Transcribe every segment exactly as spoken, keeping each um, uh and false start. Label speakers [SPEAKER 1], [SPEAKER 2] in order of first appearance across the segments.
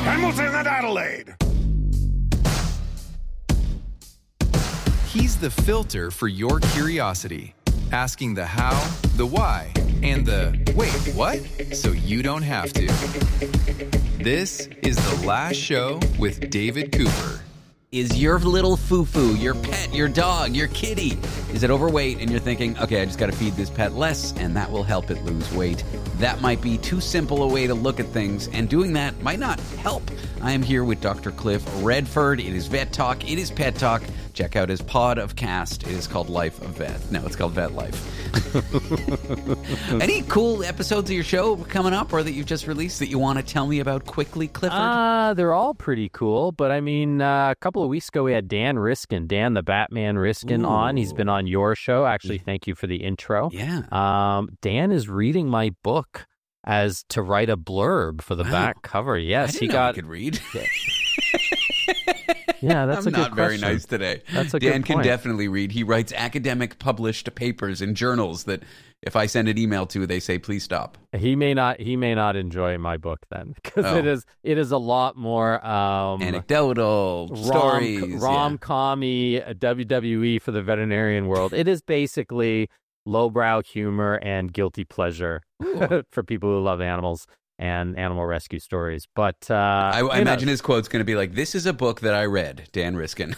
[SPEAKER 1] Hamilton and Adelaide.
[SPEAKER 2] He's the filter for your curiosity, asking the how, the why, and the wait, what? So you don't have to. This is The Last Show with David Cooper.
[SPEAKER 3] Is your little foo-foo, your pet, your dog, your kitty, is it overweight and you're thinking, okay, I just got to feed this pet less and that will help it lose weight? That might be too simple a way to look at things, and doing that might not help. I am here with Doctor Cliff Redford. It is Vet Talk. It is Pet Talk. Check out his pod of cast. It is called Life of Vet. No, it's called Vet Life. Any cool episodes of your show coming up or that you've just released that you want to tell me about quickly, Clifford?
[SPEAKER 4] Uh, they're all pretty cool, but I mean, uh, a couple of weeks ago we had Dan Riskin, Dan the Batman Riskin
[SPEAKER 3] Ooh.
[SPEAKER 4] on. He's been on your show. Actually, thank you for the intro.
[SPEAKER 3] Yeah.
[SPEAKER 4] Um, Dan is reading my book as to write a blurb for the
[SPEAKER 3] Wow.
[SPEAKER 4] back cover. Yes,
[SPEAKER 3] I didn't
[SPEAKER 4] he
[SPEAKER 3] know
[SPEAKER 4] got.
[SPEAKER 3] he could read.
[SPEAKER 4] Yeah, that's
[SPEAKER 3] I'm
[SPEAKER 4] a good
[SPEAKER 3] not very
[SPEAKER 4] question.
[SPEAKER 3] nice today.
[SPEAKER 4] That's a
[SPEAKER 3] Dan
[SPEAKER 4] good
[SPEAKER 3] can
[SPEAKER 4] point.
[SPEAKER 3] definitely read. He writes academic published papers in journals that if I send an email to, they say, please stop.
[SPEAKER 4] He may not. He may not enjoy my book then, because
[SPEAKER 3] Oh.
[SPEAKER 4] it is. It is a lot more um,
[SPEAKER 3] Anecdotal
[SPEAKER 4] rom,
[SPEAKER 3] stories.
[SPEAKER 4] rom commy W W E for the veterinarian world. It is basically lowbrow humor and guilty pleasure for people who love animals and animal rescue stories. But uh,
[SPEAKER 3] I, I
[SPEAKER 4] you
[SPEAKER 3] imagine
[SPEAKER 4] know,
[SPEAKER 3] his quote's going to be like, this is a book that I read, Dan Riskin.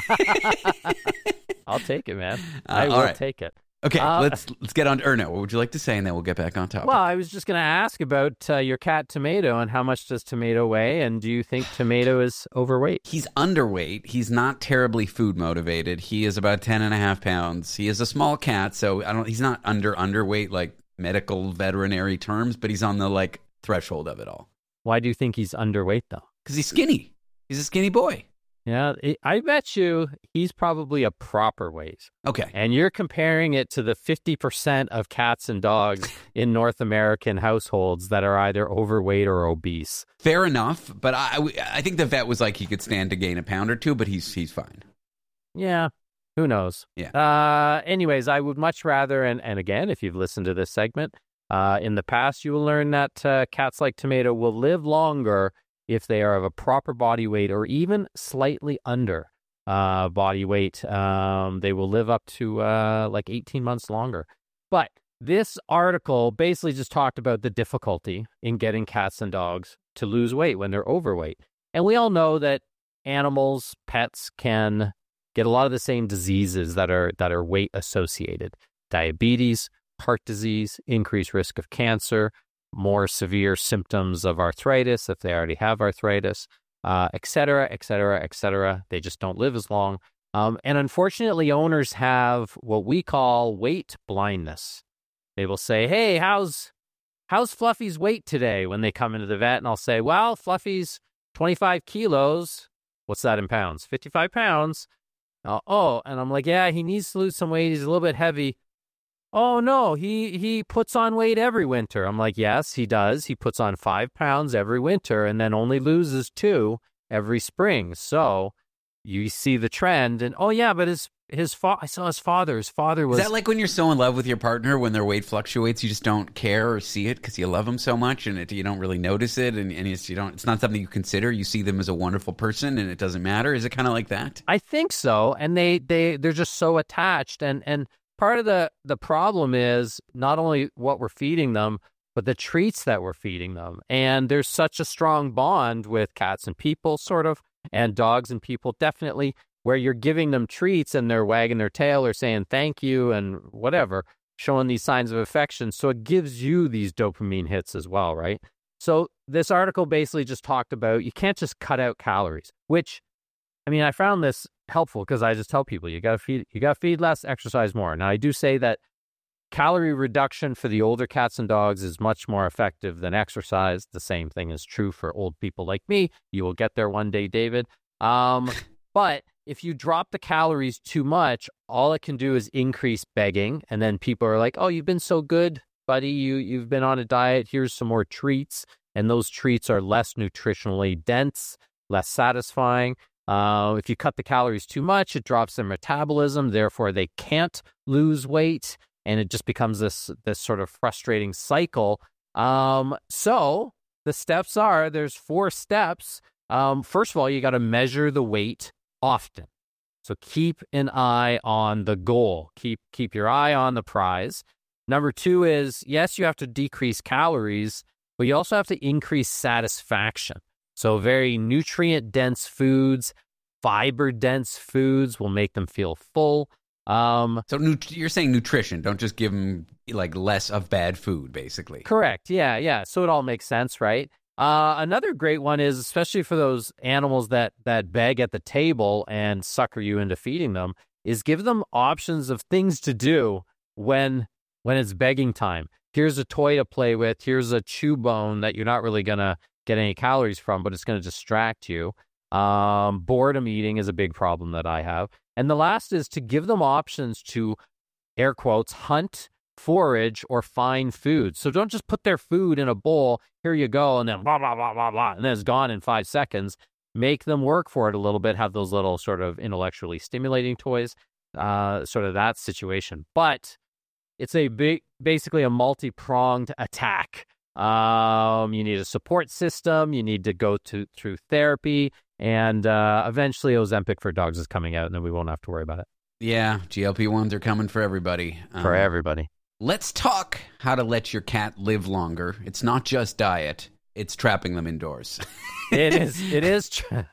[SPEAKER 4] I'll take it, man.
[SPEAKER 3] Uh,
[SPEAKER 4] I will
[SPEAKER 3] all right.
[SPEAKER 4] take it.
[SPEAKER 3] Okay,
[SPEAKER 4] Uh,
[SPEAKER 3] let's let's get on to Erno. What would you like to say? And then we'll get back on topic.
[SPEAKER 4] Well, I was just going to ask about uh, your cat Tomato and how much does Tomato weigh, and do you think Tomato is overweight?
[SPEAKER 3] He's underweight. He's not terribly food motivated. He is about ten and a half pounds. He is a small cat, so I don't. He's not under underweight like medical veterinary terms, but he's on the like threshold of it all.
[SPEAKER 4] Why do you think he's underweight, though?
[SPEAKER 3] Because he's skinny. He's a skinny boy.
[SPEAKER 4] Yeah, it, I bet you he's probably a proper weight.
[SPEAKER 3] Okay.
[SPEAKER 4] And you're comparing it to the fifty percent of cats and dogs in North American households that are either overweight or obese.
[SPEAKER 3] Fair enough, but I, I think the vet was like he could stand to gain a pound or two, but he's he's fine.
[SPEAKER 4] Yeah, who knows?
[SPEAKER 3] Yeah.
[SPEAKER 4] Uh, anyways, I would much rather, and, and again, if you've listened to this segment, uh, in the past, you will learn that uh, cats like Tomato will live longer if they are of a proper body weight or even slightly under uh, body weight. Um, they will live up to uh, like eighteen months longer. But this article basically just talked about the difficulty in getting cats and dogs to lose weight when they're overweight. And we all know that animals, pets can get a lot of the same diseases that are that are weight associated. Diabetes, heart disease, increased risk of cancer, more severe symptoms of arthritis if they already have arthritis, uh, et cetera, et cetera, et cetera. They just don't live as long. Um, and unfortunately, owners have what we call weight blindness. They will say, hey, how's how's Fluffy's weight today when they come into the vet? And I'll say, well, Fluffy's twenty-five kilos. What's that in pounds? fifty-five pounds. Uh, oh, and I'm like, yeah, he needs to lose some weight. He's a little bit heavy. Oh, no, he, he puts on weight every winter. I'm like, yes, he does. He puts on five pounds every winter and then only loses two every spring. So you see the trend. And, oh, yeah, but his his fa- I saw his father. His father was...
[SPEAKER 3] Is that like when you're so in love with your partner, when their weight fluctuates, you just don't care or see it because you love them so much and it, you don't really notice it and, and it's, you don't, it's not something you consider. You see them as a wonderful person and it doesn't matter. Is it kind of like that?
[SPEAKER 4] I think so. And they, they, they're just so attached. And, and part of the, the problem is not only what we're feeding them, but the treats that we're feeding them. And there's such a strong bond with cats and people, sort of, and dogs and people, definitely, where you're giving them treats and they're wagging their tail or saying thank you and whatever, showing these signs of affection. So it gives you these dopamine hits as well, right? So this article basically just talked about you can't just cut out calories, which, I mean, I found this helpful because I just tell people you got to feed, you got to feed less, exercise more. Now, I do say that calorie reduction for the older cats and dogs is much more effective than exercise. The same thing is true for old people like me. You will get there one day, David. Um, but if you drop the calories too much, all it can do is increase begging. And then people are like, oh, you've been so good, buddy. You, you've been on a diet. Here's some more treats. And those treats are less nutritionally dense, less satisfying. Uh, if you cut the calories too much, it drops their metabolism. Therefore, they can't lose weight. And it just becomes this this sort of frustrating cycle. Um, so the steps are, there's four steps. Um, first of all, you got to measure the weight often. So keep an eye on the goal. Keep keep your eye on the prize. Number two is, yes, you have to decrease calories, but you also have to increase satisfaction. So very nutrient-dense foods, fiber-dense foods will make them feel full. Um,
[SPEAKER 3] so nut- you're saying nutrition. Don't just give them like less of bad food, basically.
[SPEAKER 4] Correct. Yeah, yeah. So it all makes sense, right? Uh, another great one is, especially for those animals that, that beg at the table and sucker you into feeding them, is give them options of things to do when when it's begging time. Here's a toy to play with. Here's a chew bone that you're not really going to get any calories from, but it's going to distract you. Um, boredom eating is a big problem that I have. And the last is to give them options to, air quotes, hunt, forage, or find food. So don't just put their food in a bowl, here you go, and then blah, blah, blah, blah, blah, and then it's gone in five seconds. Make them work for it a little bit, have those little sort of intellectually stimulating toys, uh, sort of that situation. But it's a big, basically a multi-pronged attack. Um, you need a support system. You need to go to through therapy. And uh, eventually Ozempic for dogs is coming out, and then we won't have to worry about it.
[SPEAKER 3] Yeah, G L P ones are coming for everybody.
[SPEAKER 4] For
[SPEAKER 3] um,
[SPEAKER 4] everybody.
[SPEAKER 3] Let's talk how to let your cat live longer. It's not just diet. It's trapping them indoors.
[SPEAKER 4] It is. It is. Tra-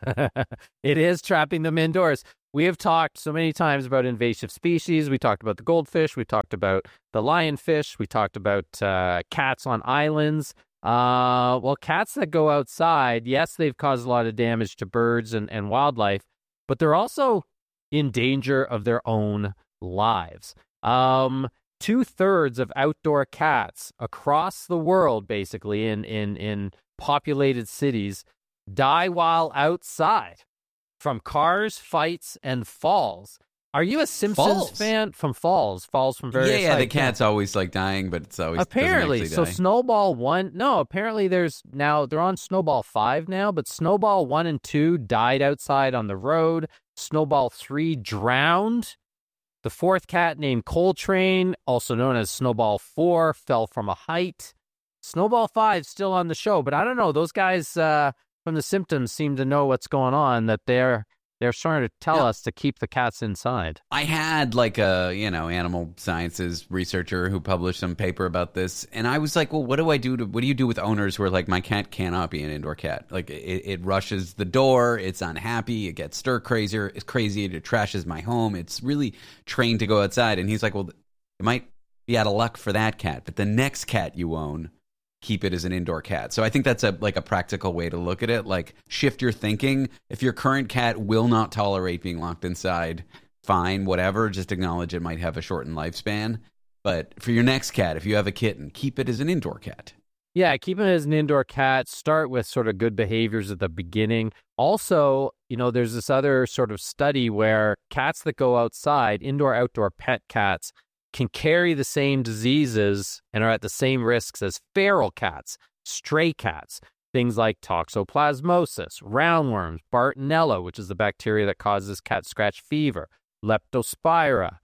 [SPEAKER 4] it is trapping them indoors. We have talked so many times about invasive species. We talked about the goldfish. We talked about the lionfish. We talked about uh, cats on islands. Uh, well, cats that go outside, yes, they've caused a lot of damage to birds and, and wildlife, but they're also in danger of their own lives. Um, two-thirds of outdoor cats across the world, basically, in, in, in populated cities, die while outside from cars, fights, and falls. Are you a Simpsons
[SPEAKER 3] Falls.
[SPEAKER 4] fan? From falls. Falls from various
[SPEAKER 3] Yeah, yeah, the
[SPEAKER 4] heights.
[SPEAKER 3] cat's always like dying, but it's always
[SPEAKER 4] Apparently.
[SPEAKER 3] doesn't
[SPEAKER 4] So
[SPEAKER 3] actually die.
[SPEAKER 4] Snowball one, no, apparently there's now, they're on Snowball five now, but Snowball one and two died outside on the road. Snowball three drowned. The fourth cat, named Coltrane, also known as Snowball four, fell from a height. Snowball five still on the show, but I don't know. Those guys uh, from The Simpsons seem to know what's going on, that they're they're starting to tell
[SPEAKER 3] Yeah.
[SPEAKER 4] us to keep the cats inside.
[SPEAKER 3] I had like a, you know, animal sciences researcher who published some paper about this, and I was like, well, what do I do to, what do you do with owners who are like, my cat cannot be an indoor cat? Like, it, it rushes the door, it's unhappy, it gets stir crazier, it's crazy, it trashes my home, it's really trained to go outside. And he's like, well, it might be out of luck for that cat, but the next cat you own, keep it as an indoor cat. So I think that's a like a practical way to look at it. Like, shift your thinking. If your current cat will not tolerate being locked inside, fine, whatever. Just acknowledge it might have a shortened lifespan. But for your next cat, if you have a kitten, keep it as an indoor cat.
[SPEAKER 4] Yeah, keep it as an indoor cat. Start with sort of good behaviors at the beginning. Also, you know, there's this other sort of study where cats that go outside, indoor-outdoor pet cats, can carry the same diseases and are at the same risks as feral cats, stray cats, things like toxoplasmosis, roundworms, Bartonella, which is the bacteria that causes cat scratch fever, Leptospira,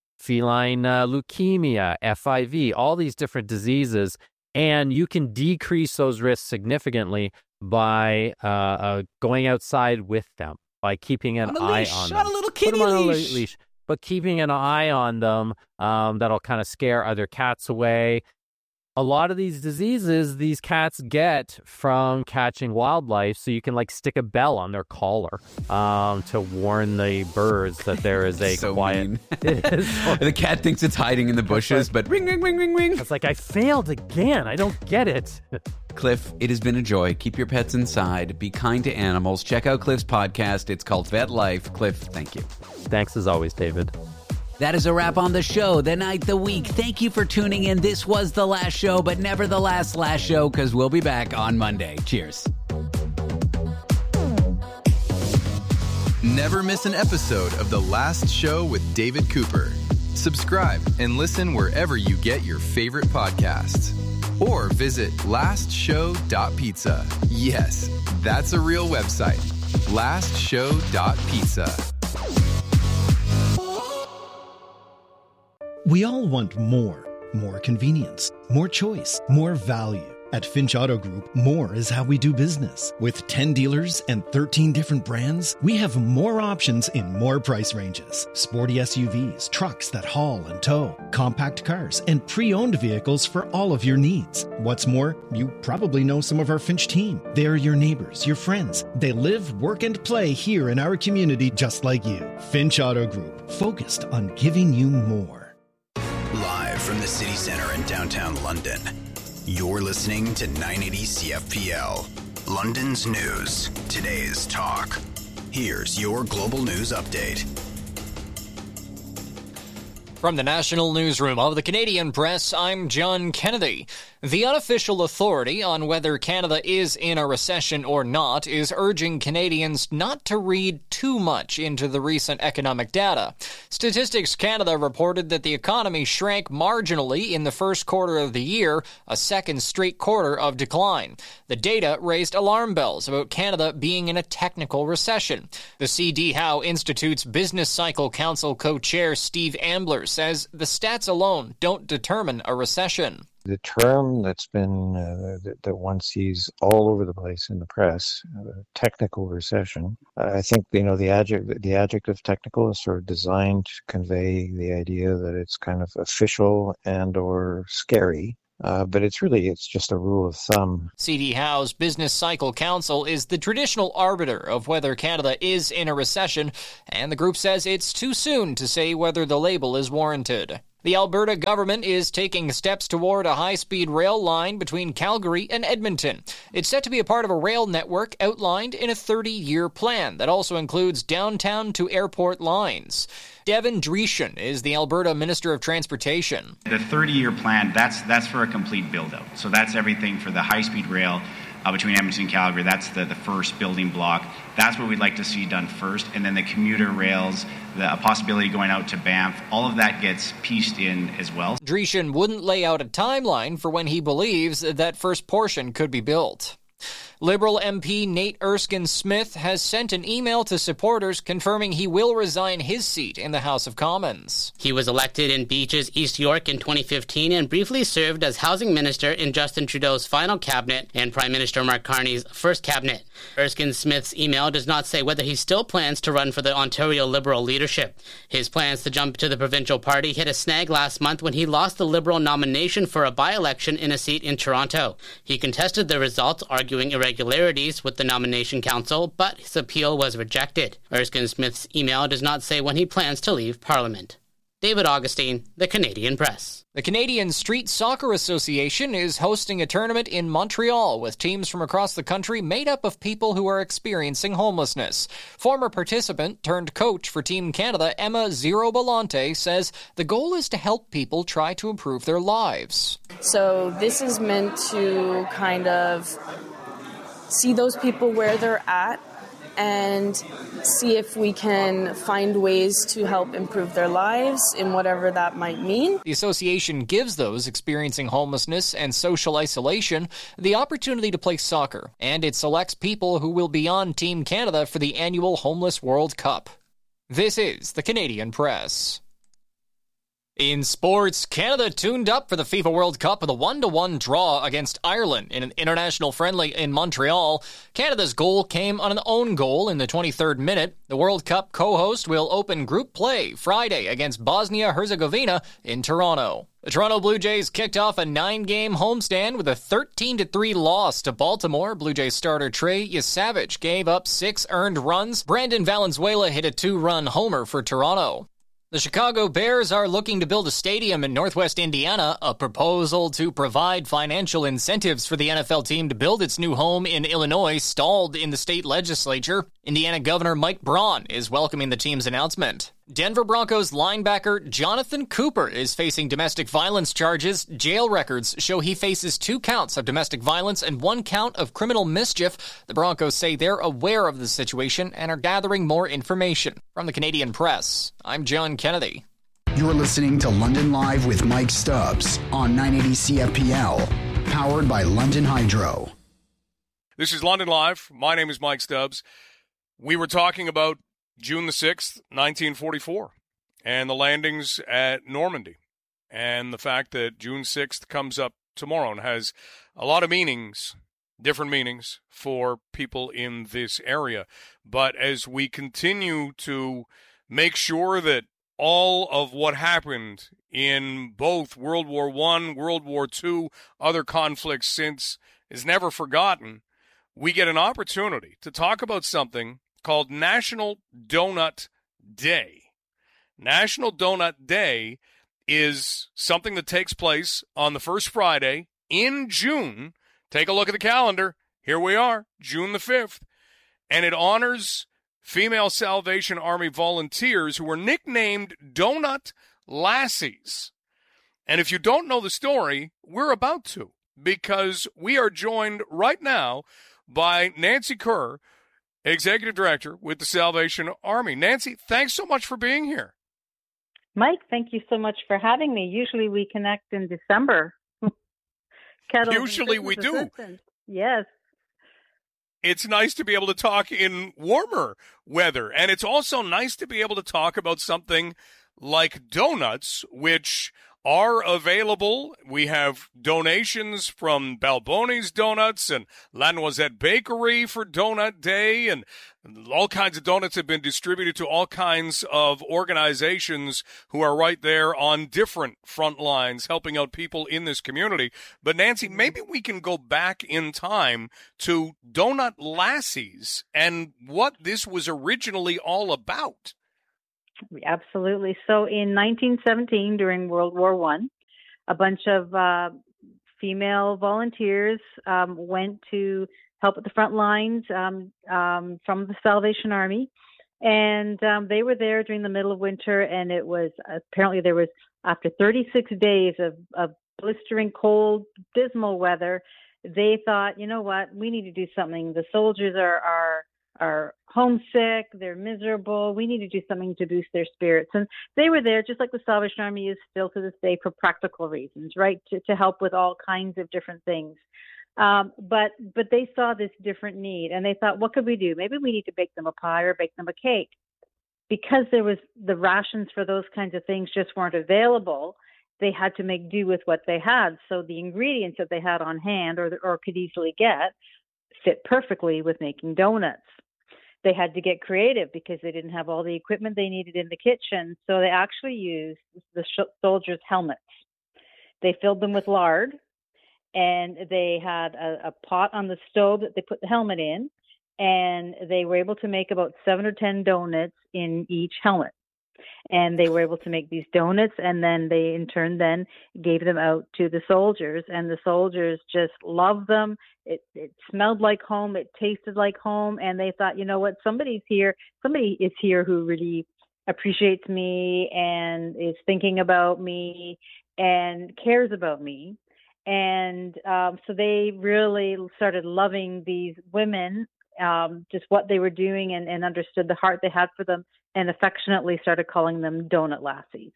[SPEAKER 4] feline uh, leukemia, F I V, all these different diseases. And you can decrease those risks significantly by uh, uh, going outside with them, by keeping an
[SPEAKER 3] On a
[SPEAKER 4] eye
[SPEAKER 3] leash,
[SPEAKER 4] on
[SPEAKER 3] on
[SPEAKER 4] them.
[SPEAKER 3] a little
[SPEAKER 4] Put
[SPEAKER 3] kitty
[SPEAKER 4] them on a le-
[SPEAKER 3] leash.
[SPEAKER 4] leash. But keeping an eye on them, um, that'll kind of scare other cats away. A lot of these diseases, these cats get from catching wildlife, so you can like stick a bell on their collar um, to warn the birds that there is a
[SPEAKER 3] So
[SPEAKER 4] quiet.
[SPEAKER 3] mean.
[SPEAKER 4] It is.
[SPEAKER 3] The cat thinks it's hiding in the bushes, but ring, ring, ring, ring, ring.
[SPEAKER 4] It's like, I failed again. I don't get it.
[SPEAKER 3] Cliff, it has been a joy. Keep your pets inside. Be kind to animals. Check out Cliff's podcast. It's called Vet Life. Cliff, thank you.
[SPEAKER 4] Thanks as always, David.
[SPEAKER 3] That is a wrap on the show, the night, the week. Thank you for tuning in. This was the last show, but never the last last show, because we'll be back on Monday. Cheers.
[SPEAKER 2] Never miss an episode of The Last Show with David Cooper. Subscribe and listen wherever you get your favorite podcasts. Or visit last show dot pizza. Yes, that's a real website. last show dot pizza.
[SPEAKER 1] We all want more. More convenience, more choice, more value. At Finch Auto Group, more is how we do business. With ten dealers and thirteen different brands, we have more options in more price ranges. Sporty S U Vs, trucks that haul and tow, compact cars, and pre-owned vehicles for all of your needs. What's more, you probably know some of our Finch team. They're your neighbors, your friends. They live, work, and play here in our community just like you. Finch Auto Group, focused on giving you more.
[SPEAKER 5] Live from the city center in downtown London, you're listening to nine eighty C F P L, London's news, today's talk. Here's your global news update.
[SPEAKER 6] From the National Newsroom of the Canadian Press, I'm John Kennedy. The unofficial authority on whether Canada is in a recession or not is urging Canadians not to read too much into the recent economic data. Statistics Canada reported that the economy shrank marginally in the first quarter of the year, a second straight quarter of decline. The data raised alarm bells about Canada being in a technical recession. The C D Howe Institute's Business Cycle Council co-chair Steve Ambler says the stats alone don't determine a recession.
[SPEAKER 7] The term that's been, uh, that, that one sees all over the place in the press, uh, technical recession, uh, I think, you know, the adjective, the adjective technical is sort of designed to convey the idea that it's kind of official and or scary. Uh, but it's really, it's just a rule of thumb.
[SPEAKER 6] C D Howe's Business Cycle Council is the traditional arbiter of whether Canada is in a recession, and the group says it's too soon to say whether the label is warranted. The Alberta government is taking steps toward a high-speed rail line between Calgary and Edmonton. It's set to be a part of a rail network outlined in a thirty-year plan that also includes downtown to airport lines. Devin Dreeshen is the Alberta Minister of Transportation.
[SPEAKER 8] The thirty-year plan, that's that's for a complete build-out. So that's everything for the high-speed rail uh, between Edmonton and Calgary. That's the, the first building block. That's what we'd like to see done first. And then the commuter rails, the a possibility going out to Banff, all of that gets pieced in as well.
[SPEAKER 6] Dreeshen wouldn't lay out a timeline for when he believes that first portion could be built. Liberal M P Nate Erskine-Smith has sent an email to supporters confirming he will resign his seat in the House of Commons.
[SPEAKER 9] He was elected in Beaches, East York in twenty fifteen and briefly served as Housing Minister in Justin Trudeau's final cabinet and Prime Minister Mark Carney's first cabinet. Erskine-Smith's email does not say whether he still plans to run for the Ontario Liberal leadership. His plans to jump to the provincial party hit a snag last month when he lost the Liberal nomination for a by-election in a seat in Toronto. He contested the results, arguing irregularities with the nomination council, but his appeal was rejected. Erskine-Smith's email does not say when he plans to leave Parliament. David Augustine, The Canadian Press.
[SPEAKER 6] The Canadian Street Soccer Association is hosting a tournament in Montreal with teams from across the country made up of people who are experiencing homelessness. Former participant turned coach for Team Canada, Emma Zero Belante, says the goal is to help people try to improve their lives.
[SPEAKER 10] So this is meant to kind of see those people where they're at and see if we can find ways to help improve their lives in whatever that might mean.
[SPEAKER 6] The association gives those experiencing homelessness and social isolation the opportunity to play soccer, and it selects people who will be on Team Canada for the annual Homeless World Cup. This is the Canadian Press. In sports, Canada tuned up for the FIFA World Cup with a one to one draw against Ireland in an international friendly in Montreal. Canada's goal came on an own goal in the twenty-third minute. The World Cup co-host will open group play Friday against Bosnia-Herzegovina in Toronto. The Toronto Blue Jays kicked off a nine-game homestand with a thirteen to three loss to Baltimore. Blue Jays starter Trey Yesavage gave up six earned runs. Brandon Valenzuela hit a two-run homer for Toronto. The Chicago Bears are looking to build a stadium in northwest Indiana. A proposal to provide financial incentives for the N F L team to build its new home in Illinois stalled in the state legislature. Indiana Governor Mike Braun is welcoming the team's announcement. Denver Broncos linebacker Jonathan Cooper is facing domestic violence charges. Jail records show he faces two counts of domestic violence and one count of criminal mischief. The Broncos say they're aware of the situation and are gathering more information. From the Canadian Press, I'm John Kennedy.
[SPEAKER 11] You're listening to London Live with Mike Stubbs on nine eighty C F P L, powered by London Hydro.
[SPEAKER 12] This is London Live. My name is Mike Stubbs. We were talking about June the sixth, nineteen forty-four, and the landings at Normandy, and the fact that June sixth comes up tomorrow and has a lot of meanings, different meanings for people in this area. But as we continue to make sure that all of what happened in both World War One, World War Two, other conflicts since is never forgotten, we get an opportunity to talk about something called National Donut Day. National Donut Day is something that takes place on the first Friday in June. Take a look at the calendar. Here we are, June the fifth. And it honors female Salvation Army volunteers who were nicknamed Donut Lassies. And if you don't know the story, we're about to, because we are joined right now by Nancy Kerr, Executive Director with the Salvation Army. Nancy, thanks so much for being here.
[SPEAKER 13] Mike, thank you so much for having me. Usually we connect in December.
[SPEAKER 12] Usually we do.
[SPEAKER 13] Assistance. Yes.
[SPEAKER 12] It's nice to be able to talk in warmer weather. And it's also nice to be able to talk about something like donuts, which are available. We have donations from Balboni's Donuts and La Noisette Bakery for Donut Day, and all kinds of donuts have been distributed to all kinds of organizations who are right there on different front lines helping out people in this community. But Nancy, maybe we can go back in time to Donut Lassies and what this was originally all about.
[SPEAKER 13] Absolutely. So in nineteen seventeen, during World War One, a bunch of uh, female volunteers um, went to help at the front lines um, um, from the Salvation Army. And um, they were there during the middle of winter, and it was apparently there was, after thirty-six days of, of blistering cold, dismal weather, they thought, you know what, we need to do something. The soldiers are are are homesick, they're miserable, we need to do something to boost their spirits. And they were there, just like the Salvation Army is still to this day, for practical reasons, right, to, to help with all kinds of different things. Um, but but they saw this different need, and they thought, what could we do? Maybe we need to bake them a pie or bake them a cake. Because there was the rations for those kinds of things just weren't available, they had to make do with what they had. So the ingredients that they had on hand or or could easily get fit perfectly with making donuts. They had to get creative because they didn't have all the equipment they needed in the kitchen. So they actually used the sh- soldiers' helmets. They filled them with lard, and they had a, a pot on the stove that they put the helmet in, and they were able to make about seven or ten donuts in each helmet. And they were able to make these donuts, and then they in turn then gave them out to the soldiers, and the soldiers just loved them. It, it smelled like home, it tasted like home, and they thought, you know what, somebody's here, somebody is here who really appreciates me and is thinking about me and cares about me. And um, so they really started loving these women, um, just what they were doing, and, and understood the heart they had for them, and affectionately started calling them Donut Lassies.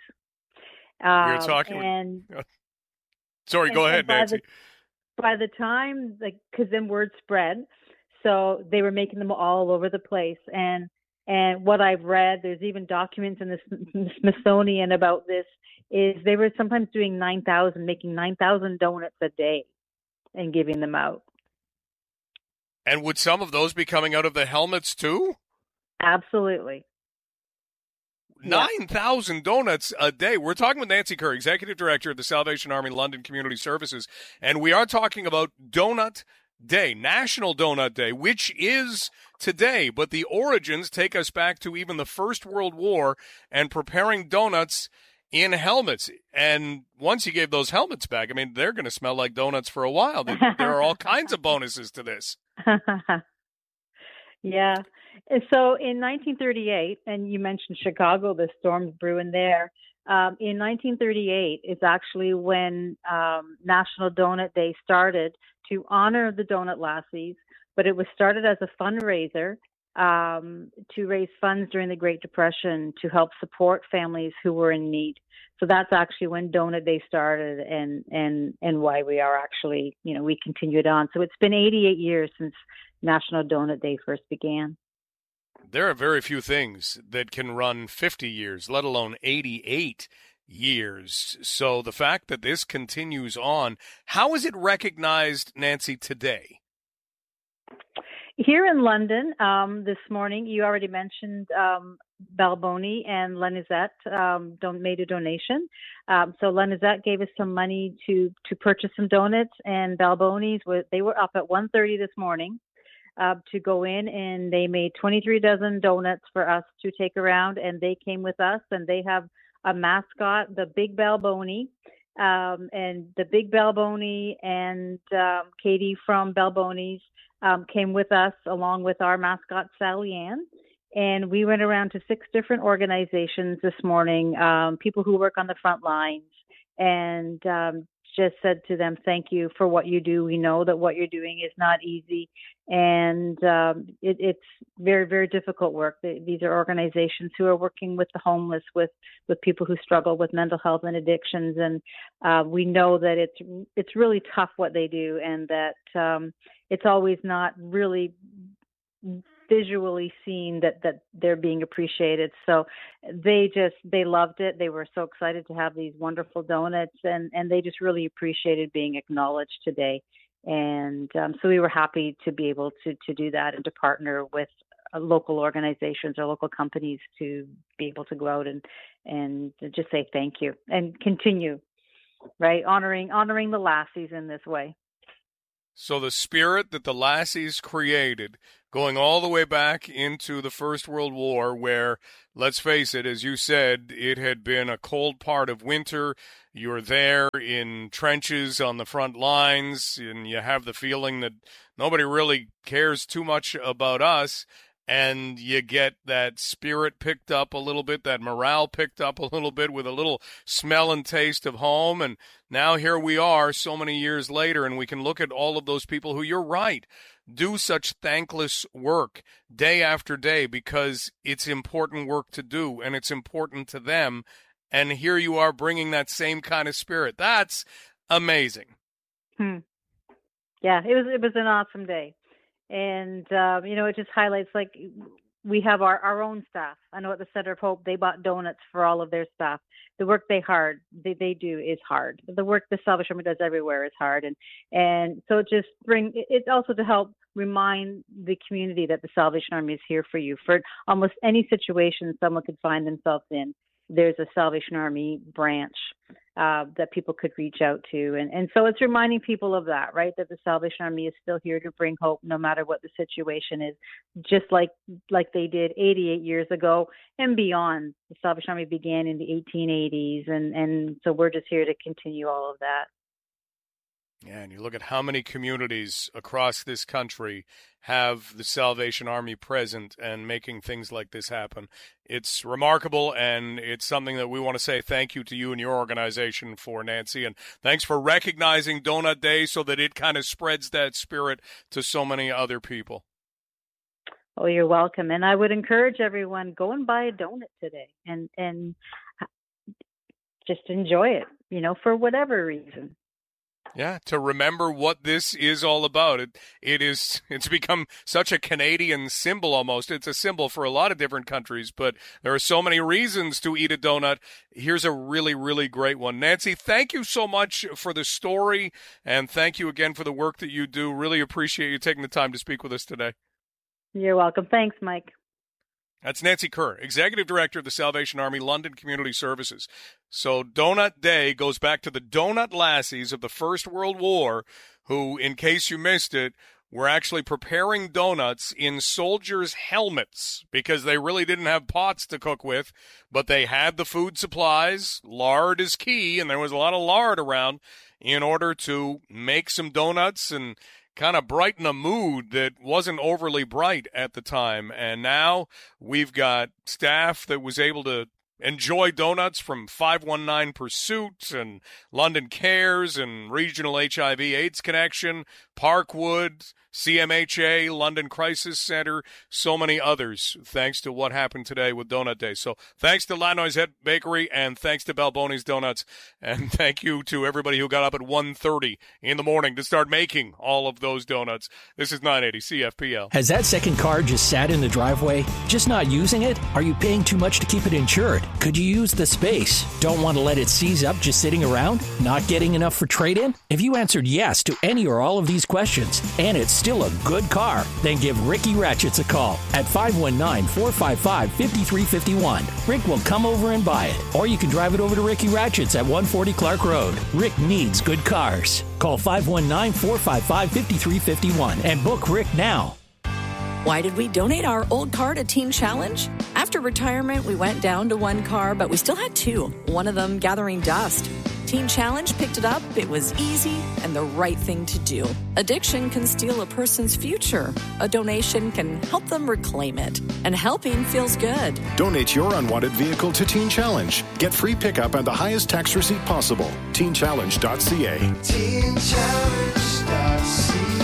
[SPEAKER 13] Um,
[SPEAKER 12] You're talking.
[SPEAKER 13] And,
[SPEAKER 12] Sorry,
[SPEAKER 13] and,
[SPEAKER 12] go ahead,
[SPEAKER 13] by
[SPEAKER 12] Nancy.
[SPEAKER 13] The, by the time, like, because then word spread, so they were making them all over the place. And and what I've read, there's even documents in the Smithsonian about this, is they were sometimes doing nine thousand, making nine thousand donuts a day and giving them out.
[SPEAKER 12] And would some of those be coming out of the helmets too?
[SPEAKER 13] Absolutely.
[SPEAKER 12] nine thousand donuts a day. We're talking with Nancy Kerr, Executive Director of the Salvation Army London Community Services, and we are talking about Donut Day, National Donut Day, which is today, but the origins take us back to even the First World War and preparing donuts in helmets. And once you gave those helmets back, I mean, they're going to smell like donuts for a while. There are all kinds of bonuses to this.
[SPEAKER 13] Yeah. And so in nineteen thirty-eight, and you mentioned Chicago, the storms brewing there. Um, in nineteen thirty-eight is actually when um, National Donut Day started to honor the Donut Lassies, but it was started as a fundraiser um, to raise funds during the Great Depression to help support families who were in need. So that's actually when Donut Day started, and and and why we are actually, you know, we continued on. So it's been eighty-eight years since National Donut Day first began.
[SPEAKER 12] There are very few things that can run fifty years, let alone eighty-eight years. So the fact that this continues on, how is it recognized, Nancy, today?
[SPEAKER 13] Here in London, um, this morning, you already mentioned um, Balboni and Lenizette um, don- made a donation. Um, so Lenizette gave us some money to to purchase some donuts, and Balboni's, were, they were up at one thirty this morning uh, to go in, and they made twenty-three dozen donuts for us to take around, and they came with us, and they have a mascot, the Big Balboni. Um, and the Big Balboni and um, Katie from Balboni's um, came with us along with our mascot, Sally Ann. And we went around to six different organizations this morning, um, people who work on the front lines, and um, just said to them, thank you for what you do. We know that what you're doing is not easy, and um, it, it's very, very difficult work. These are organizations who are working with the homeless, with, with people who struggle with mental health and addictions, and uh, we know that it's it's really tough what they do, and that um, it's always not really visually seen that that they're being appreciated. So they just they loved it. They were so excited to have these wonderful donuts, and and they just really appreciated being acknowledged today. And um, so we were happy to be able to to do that and to partner with uh, local organizations or local companies to be able to go out and and just say thank you and continue, right, honoring honoring the Lassies in this way.
[SPEAKER 12] So the spirit that the Lassies created, going all the way back into the First World War, where, let's face it, as you said, it had been a cold part of winter. You're there in trenches on the front lines, and you have the feeling that nobody really cares too much about us. And you get that spirit picked up a little bit, that morale picked up a little bit with a little smell and taste of home. And now here we are so many years later, and we can look at all of those people who, you're right, do such thankless work day after day because it's important work to do and it's important to them. And here you are bringing that same kind of spirit. That's amazing.
[SPEAKER 13] Hmm. Yeah, it was it was an awesome day. And, um, you know, it just highlights, like, we have our, our own staff. I know at the Center of Hope, they bought donuts for all of their staff. The work they hard, they, they do is hard. The work the Salvation Army does everywhere is hard. And, and so it just bring, it's also to help remind the community that the Salvation Army is here for you. For almost any situation someone could find themselves in, there's a Salvation Army branch uh, that people could reach out to. And, and so it's reminding people of that, right, that the Salvation Army is still here to bring hope no matter what the situation is, just like like they did eighty-eight years ago and beyond. The Salvation Army began in the eighteen eighties, and, and so we're just here to continue all of that.
[SPEAKER 12] Yeah, and you look at how many communities across this country have the Salvation Army present and making things like this happen. It's remarkable, and it's something that we want to say thank you to you and your organization for, Nancy. And thanks for recognizing Donut Day so that it kind of spreads that spirit to so many other people.
[SPEAKER 13] Oh, you're welcome. And I would encourage everyone, go and buy a donut today and, and just enjoy it, you know, for whatever reason.
[SPEAKER 12] Yeah, to remember what this is all about. It it is it's become such a Canadian symbol almost. It's a symbol for a lot of different countries, but there are so many reasons to eat a donut. Here's a really, really great one. Nancy, thank you so much for the story, and thank you again for the work that you do. Really appreciate you taking the time to speak with us today.
[SPEAKER 13] You're welcome. Thanks, Mike.
[SPEAKER 12] That's Nancy Kerr, Executive Director of the Salvation Army London Community Services. So Donut Day goes back to the Donut Lassies of the First World War, who, in case you missed it, were actually preparing donuts in soldiers' helmets because they really didn't have pots to cook with, but they had the food supplies. Lard is key, and there was a lot of lard around in order to make some donuts and kind of brighten a mood that wasn't overly bright at the time. And now we've got staff that was able to enjoy donuts from five one nine Pursuit and London Cares and Regional H I V AIDS Connection, Parkwood, C M H A, London Crisis Center, so many others, thanks to what happened today with Donut Day. So thanks to La Noisette Bakery, and thanks to Balboni's Donuts, and thank you to everybody who got up at one thirty in the morning to start making all of those donuts. This is nine eighty C F P L.
[SPEAKER 14] Has that second car just sat in the driveway? Just not using it? Are you paying too much to keep it insured? Could you use the space? Don't want to let it seize up just sitting around? Not getting enough for trade-in? If you answered yes to any or all of these questions, and it's still a good car, then give Ricky Ratchets a call at five one nine, four five five, five three five one. Rick will come over and buy it. Or you can drive it over to Ricky Ratchets at one forty Clark Road. Rick needs good cars. Call five one nine, four five five, five three five one and book Rick now.
[SPEAKER 15] Why did we donate our old car to Teen Challenge? After retirement, we went down to one car, but we still had two, one of them gathering dust. Teen Challenge picked it up. It was easy and the right thing to do. Addiction can steal a person's future. A donation can help them reclaim it. And helping feels good.
[SPEAKER 16] Donate your unwanted vehicle to Teen Challenge. Get free pickup and the highest tax receipt possible. teen challenge dot c a. teen challenge dot c a.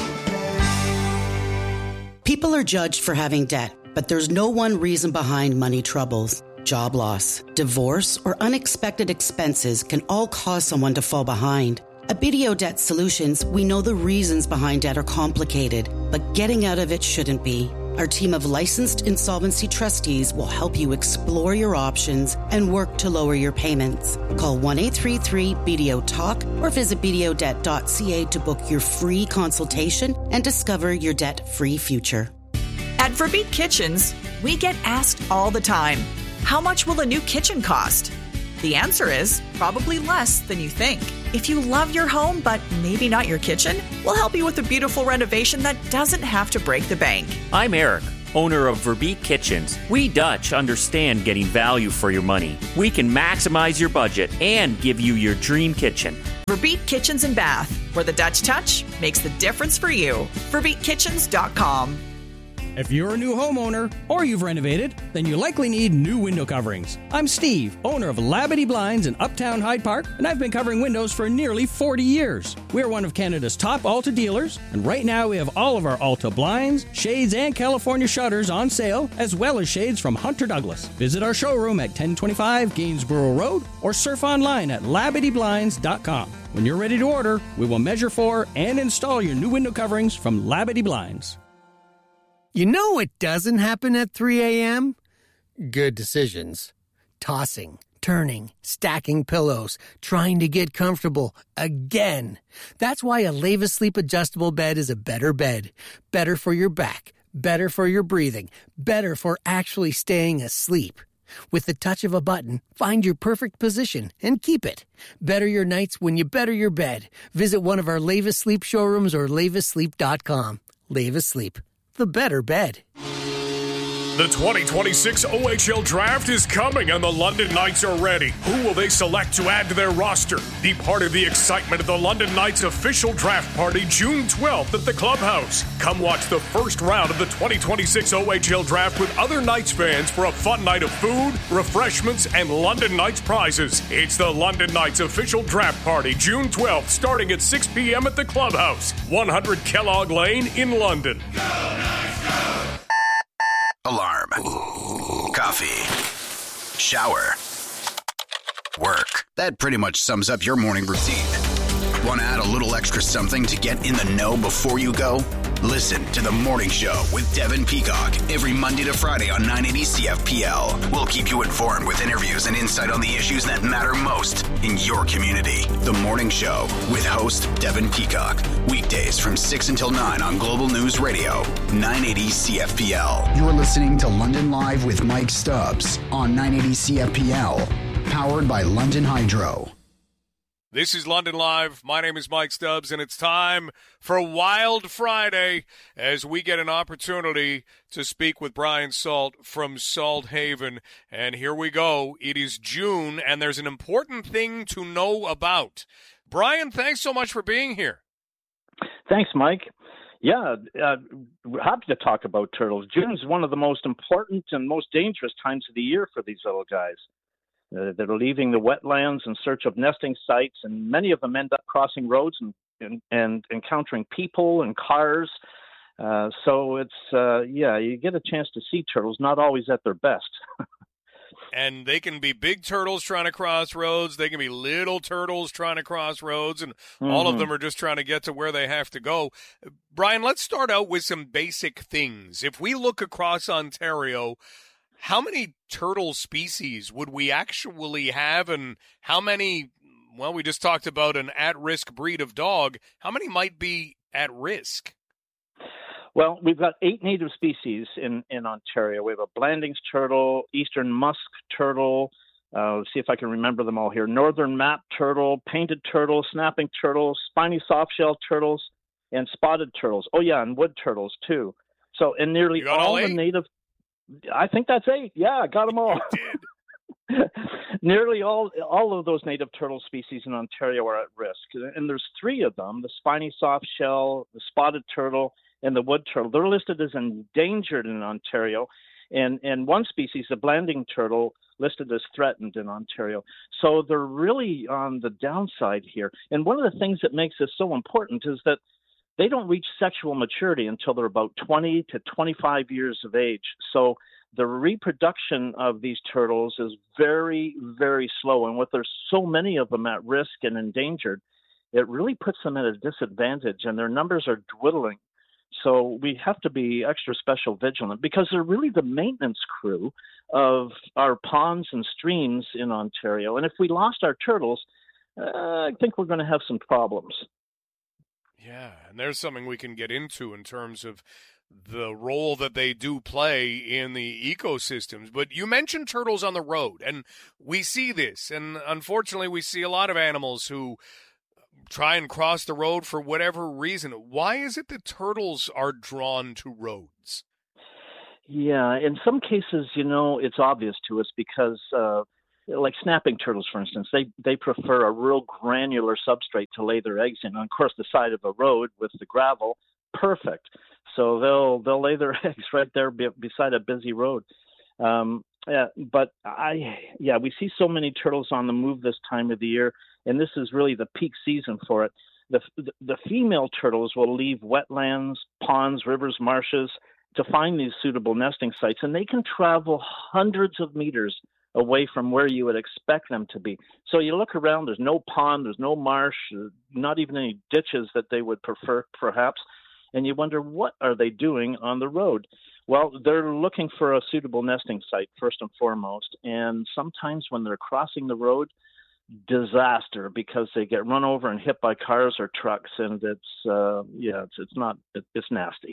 [SPEAKER 17] People are judged for having debt, but there's no one reason behind money troubles. Job loss, divorce, or unexpected expenses can all cause someone to fall behind. At B D O Debt Solutions, we know the reasons behind debt are complicated, but getting out of it shouldn't be. Our team of licensed insolvency trustees will help you explore your options and work to lower your payments. Call one eight three three B D O talk or visit b d o debt dot c a to book your free consultation and discover your debt-free future.
[SPEAKER 18] At Verbeek Kitchens, we get asked all the time, how much will a new kitchen cost? The answer is probably less than you think. If you love your home, but maybe not your kitchen, we'll help you with a beautiful renovation that doesn't have to break the bank.
[SPEAKER 19] I'm Eric, owner of Verbeek Kitchens. We Dutch understand getting value for your money. We can maximize your budget and give you your dream kitchen.
[SPEAKER 18] Verbeek Kitchens and Bath, where the Dutch touch makes the difference for you. verbeek kitchens dot com.
[SPEAKER 20] If you're a new homeowner or you've renovated, then you likely need new window coverings. I'm Steve, owner of Labadee Blinds in Uptown Hyde Park, and I've been covering windows for nearly forty years. We're one of Canada's top Alta dealers, and right now we have all of our Alta blinds, shades, and California shutters on sale, as well as shades from Hunter Douglas. Visit our showroom at ten twenty-five Gainsborough Road or surf online at labadee blinds dot com. When you're ready to order, we will measure for and install your new window coverings from Labadee Blinds.
[SPEAKER 21] You know what doesn't happen at three a.m.? Good decisions. Tossing, turning, stacking pillows, trying to get comfortable again. That's why a Leva Sleep adjustable bed is a better bed. Better for your back, better for your breathing, better for actually staying asleep. With the touch of a button, find your perfect position and keep it. Better your nights when you better your bed. Visit one of our Leva Sleep showrooms or leva sleep dot com. Leva Sleep. The better bed.
[SPEAKER 22] The twenty twenty-six O H L Draft is coming and the London Knights are ready. Who will they select to add to their roster? Be part of the excitement of the London Knights official draft party June twelfth at the Clubhouse. Come watch the first round of the twenty twenty-six O H L Draft with other Knights fans for a fun night of food, refreshments, and London Knights prizes. It's the London Knights official draft party June twelfth starting at six p.m. at the Clubhouse, one hundred Kellogg Lane in London. Go Knights, go!
[SPEAKER 5] Alarm. Coffee. Shower. Work. That pretty much sums up your morning routine. Want to add a little extra something to get in the know before you go? Listen to The Morning Show with Devin Peacock every Monday to Friday on nine eighty C F P L. We'll keep you informed with interviews and insight on the issues that matter most in your community. The Morning Show with host Devin Peacock. Weekdays from six until nine on Global News Radio, nine eighty C F P L.
[SPEAKER 11] You're listening to London Live with Mike Stubbs on nine eighty C F P L, powered by London Hydro.
[SPEAKER 12] This is London Live. My name is Mike Stubbs, and it's time for Wild Friday as we get an opportunity to speak with Brian Salt from Salt Haven. And here we go. It is June, and there's an important thing to know about. Brian, thanks so much for being here.
[SPEAKER 23] Thanks, Mike. Yeah, uh, we're happy to talk about turtles. June is one of the most important and most dangerous times of the year for these little guys. Uh, they're leaving the wetlands in search of nesting sites, and many of them end up crossing roads and, and, and encountering people and cars. Uh, so it's, uh, yeah, you get a chance to see turtles, not always at their best.
[SPEAKER 12] And they can be big turtles trying to cross roads. They can be little turtles trying to cross roads, and mm-hmm. all of them are just trying to get to where they have to go. Brian, let's start out with some basic things. If we look across Ontario, how many turtle species would we actually have, and how many, well, we just talked about an at-risk breed of dog. How many might be at risk?
[SPEAKER 23] Well, we've got eight native species in, in Ontario. We have a Blandings turtle, eastern musk turtle, uh, let's see if I can remember them all here, northern map turtle, painted turtle, snapping turtle, spiny softshell turtles, and spotted turtles. Oh, yeah, and wood turtles, too. So, and nearly all,
[SPEAKER 12] all
[SPEAKER 23] the native, I think that's eight. Yeah, I got them all. Nearly all all of those native turtle species in Ontario are at risk. And there's three of them, the spiny softshell, the spotted turtle, and the wood turtle. They're listed as endangered in Ontario, and and one species, the Blanding turtle, listed as threatened in Ontario. So they're really on the downside here. And one of the things that makes this so important is that they don't reach sexual maturity until they're about twenty to twenty-five years of age. So the reproduction of these turtles is very, very slow. And with there's so many of them at risk and endangered, it really puts them at a disadvantage, and their numbers are dwindling. So we have to be extra special vigilant because they're really the maintenance crew of our ponds and streams in Ontario. And if we lost our turtles, uh, I think we're going to have some problems.
[SPEAKER 12] Yeah, and there's something we can get into in terms of the role that they do play in the ecosystems. But you mentioned turtles on the road, and we see this. And unfortunately, we see a lot of animals who try and cross the road for whatever reason. Why is it that turtles are drawn to roads?
[SPEAKER 23] Yeah, in some cases, you know, it's obvious to us because, uh, like snapping turtles, for instance, they, they prefer a real granular substrate to lay their eggs in. And of course, the side of a road with the gravel, perfect. So they'll they'll lay their eggs right there be, beside a busy road. Um, yeah, but I yeah, we see so many turtles on the move this time of the year, and this is really the peak season for it. The the, the female turtles will leave wetlands, ponds, rivers, marshes to find these suitable nesting sites, and they can travel hundreds of meters away from where you would expect them to be. So you look around, there's no pond, there's no marsh, not even any ditches that they would prefer, perhaps, and you wonder, what are they doing on the road? Well, they're looking for a suitable nesting site, first and foremost, and sometimes when they're crossing the road, disaster, because they get run over and hit by cars or trucks, and it's, uh, yeah, it's, it's not, it, it's nasty.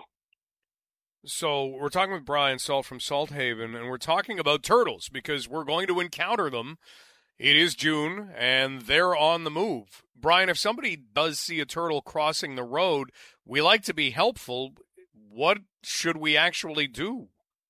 [SPEAKER 12] So we're talking with Brian Salt from Salthaven, and we're talking about turtles because we're going to encounter them. It is June, and they're on the move. Brian, if somebody does see a turtle crossing the road, we like to be helpful. What should we actually do?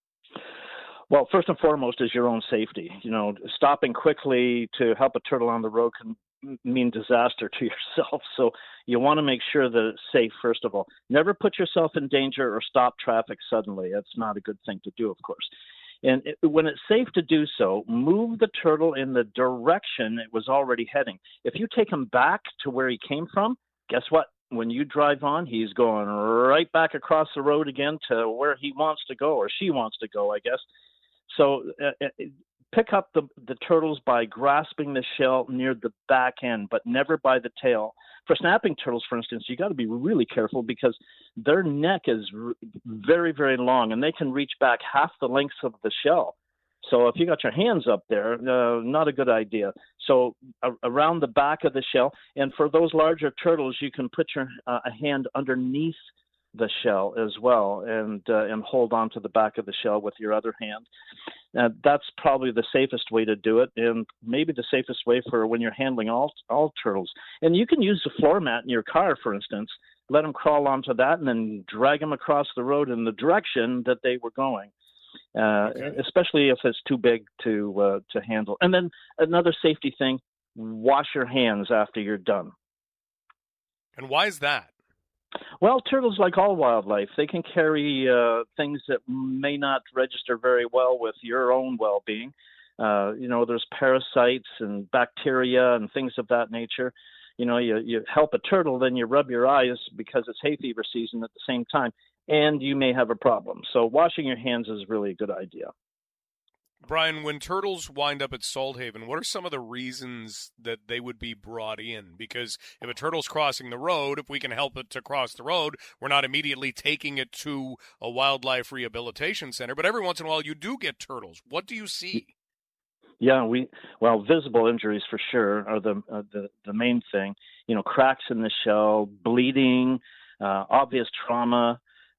[SPEAKER 23] Well, first and foremost is your own safety. You know, stopping quickly to help a turtle on the road can mean disaster to yourself. So you want to make sure that it's safe, first of all. Never put yourself in danger or stop traffic suddenly. That's not a good thing to do, of course. And it, when it's safe to do so, move the turtle in the direction it was already heading. If you take him back to where he came from, guess what? When you drive on, he's going right back across the road again to where he wants to go, or she wants to go, I guess. So uh, pick up the, the turtles by grasping the shell near the back end, but never by the tail. For snapping turtles, for instance, you got to be really careful because their neck is r- very, very long, and they can reach back half the length of the shell. So if you got your hands up there, uh, not a good idea. So uh, around the back of the shell, and for those larger turtles, you can put your uh, a hand underneath the shell as well, and uh, and hold on to the back of the shell with your other hand. Uh, that's probably the safest way to do it, and maybe the safest way for when you're handling all all turtles. And you can use the floor mat in your car, for instance. Let them crawl onto that, and then drag them across the road in the direction that they were going. Uh, okay. Especially if it's too big to uh, to handle. And then another safety thing: wash your hands after you're done.
[SPEAKER 12] And why is that?
[SPEAKER 23] Well, turtles, like all wildlife, they can carry uh, things that may not register very well with your own well-being. Uh, you know, there's parasites and bacteria and things of that nature. You know, you, you help a turtle, then you rub your eyes because it's hay fever season at the same time. and you may have a problem. So washing your hands is really a good idea.
[SPEAKER 12] Brian, when turtles wind up at Salthaven, what are some of the reasons that they would be brought in? Because if a turtle's crossing the road, if we can help it to cross the road, we're not immediately taking it to a wildlife rehabilitation center. But every once in a while, you do get turtles. What do you see?
[SPEAKER 23] Yeah, we well, visible injuries for sure are the uh, the the main thing. You know, cracks in the shell, bleeding, uh, obvious trauma.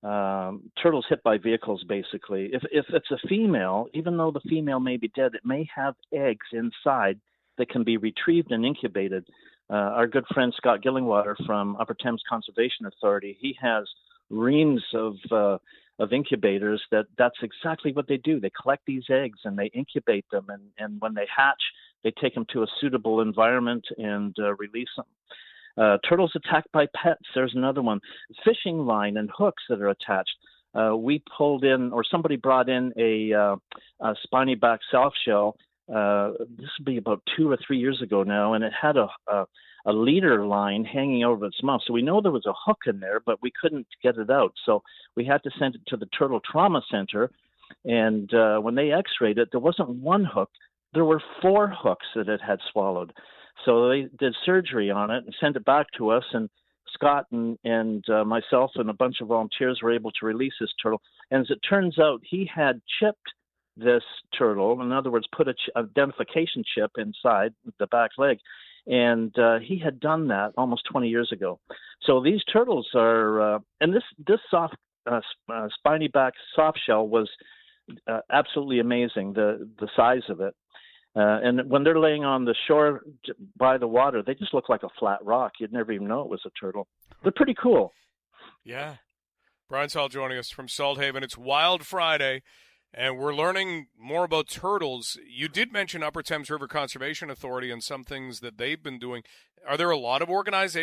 [SPEAKER 23] Um, turtles hit by vehicles, basically. If if it's a female, even though the female may be dead, it may have eggs inside that can be retrieved and incubated. Uh, our good friend Scott Gillingwater from Upper Thames Conservation Authority, he has reams of uh, of incubators that that's exactly what they do. They collect these eggs and they incubate them, and, and when they hatch, they take them to a suitable environment and uh, release them. Uh, turtles attacked by pets. There's another one. Fishing line and hooks that are attached. Uh, we pulled in, or somebody brought in a, uh, a spiny back soft shell. Uh, this would be about two or three years ago now, and it had a, a, a leader line hanging over its mouth. So we know there was a hook in there, but we couldn't get it out. So we had to send it to the Turtle Trauma Center. And uh, when they x-rayed it, there wasn't one hook. There were four hooks that it had swallowed. So they did surgery on it and sent it back to us, and Scott and, and uh, myself and a bunch of volunteers were able to release this turtle. And as it turns out, he had chipped this turtle, in other words, put a ch- identification chip inside the back leg, and uh, he had done that almost twenty years ago. So these turtles are, uh, and this, this soft uh, uh, spiny back soft shell was uh, absolutely amazing, the, the size of it. Uh, and when they're laying on the shore by the water, they just look like a flat rock. You'd never even know it was a turtle. They're pretty cool.
[SPEAKER 12] Yeah. Brian Saul joining us from Salthaven. It's Wild Friday, and we're learning more about turtles. You did mention Upper Thames River Conservation Authority and some things that they've been doing. Are there a lot of organizations